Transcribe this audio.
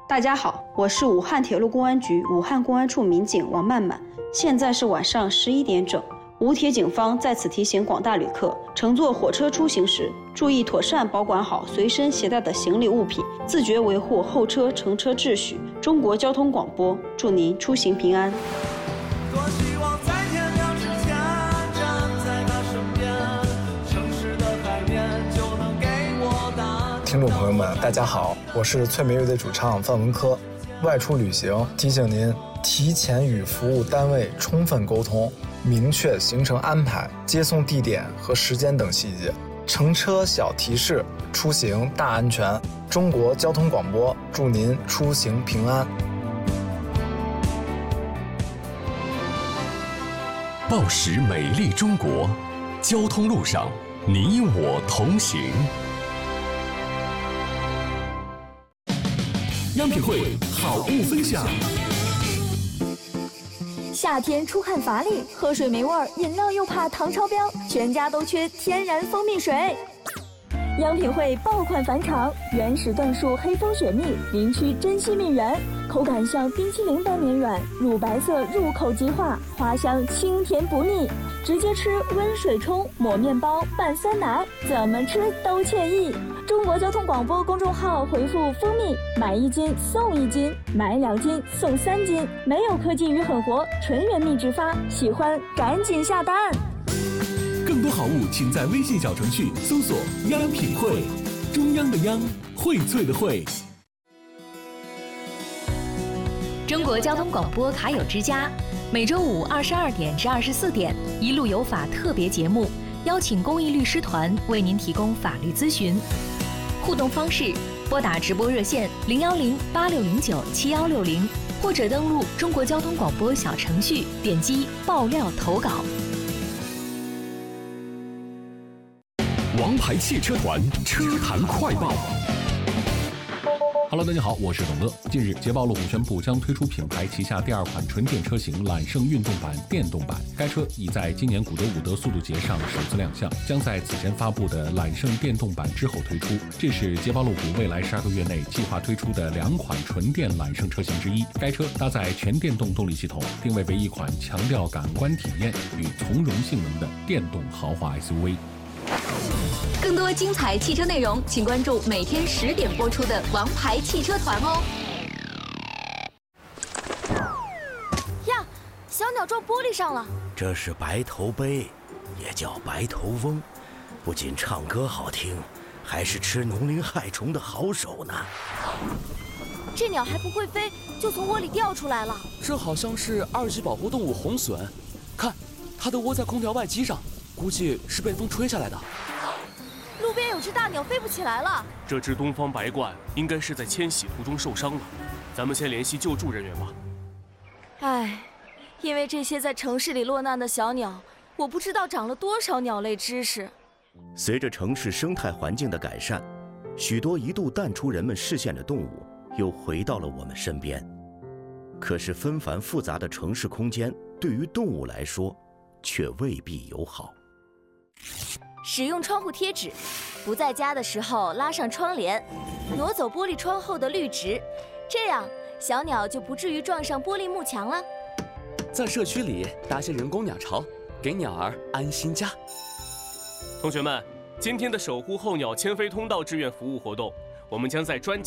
大家好，我是武汉铁路公安局武汉公安处民警王曼曼，现在是晚上11点整。武铁警方在此提醒广大旅客，乘坐火车出行时，注意妥善保管好随身携带的行李物品，自觉维护后车乘车秩序。中国交通广播，祝您出行平安。 多希望在天亮之前站在他身边，城市的海面就能给我答案。 听众朋友们，大家好，我是翠梅乐队主唱范文科。外出旅行，提醒您提前与服务单位充分沟通，明确行程安排、接送地点和时间等细节。乘车小提示，出行大安全。中国交通广播，祝您出行平安。 报时美丽中国，交通路上你我同行。央品汇好物分享。 夏天出汗乏力，喝水没味儿，饮料又怕糖超标，全家都缺天然蜂蜜水。央品汇爆款返场，原始椴树黑蜂雪蜜，林区珍稀蜜源，口感像冰淇淋般绵软，乳白色入口即化，花香清甜不腻，直接吃温水冲，抹面包拌酸奶，怎么吃都惬意。中国交通广播公众号回复蜂蜜，买1斤送1斤，买2斤送3斤，没有科技与狠活，纯原蜜直发，喜欢赶紧下单。 更多好物请在微信小程序搜索央品汇，中央的央，荟萃的荟。 中国交通广播卡友之家，每周五22点至24点，一路有法特别节目，邀请公益律师团为您提供法律咨询。互动方式：拨打直播热线010-8609-7160，或者登录中国交通广播小程序，点击爆料投稿。 王牌汽车团车坛快报。Hello， 大家好，我是董乐。近日，捷豹路虎宣布将推出品牌旗下第2款纯电车型揽胜运动版电动版。该车已在今年古德伍德速度节上首次亮相，将在此前发布的揽胜电动版之后推出。这是捷豹路虎未来12个月内计划推出的2款纯电揽胜车型之一。该车搭载全电动动力系统，定位为一款强调感官体验与从容性能的电动豪华 SUV。 更多精彩汽车内容，请关注每天10点播出的《王牌汽车团》哦。 呀，小鸟撞玻璃上了。 这是白头鹎，也叫白头翁，不仅唱歌好听，还是吃农林害虫的好手呢。 这鸟还不会飞，就从窝里掉出来了。 这好像是2级保护动物红隼，看，它都窝在空调外机上，估计是被风吹下来的。 路边有只大鸟飞不起来了。 这只东方白鹳应该是在迁徙途中受伤了，咱们先联系救助人员吧。 唉，因为这些在城市里落难的小鸟，我不知道长了多少鸟类知识。 随着城市生态环境的改善，许多一度淡出人们视线的动物又回到了我们身边。可是纷繁复杂的城市空间对于动物来说却未必友好。 使用窗户贴纸，不在家的时候拉上窗帘，挪走玻璃窗后的绿植，这样小鸟就不至于撞上玻璃幕墙了。 在社区里搭些人工鸟巢，给鸟儿安心家。 同学们，今天的守护候鸟迁飞通道志愿服务活动，我们将在专家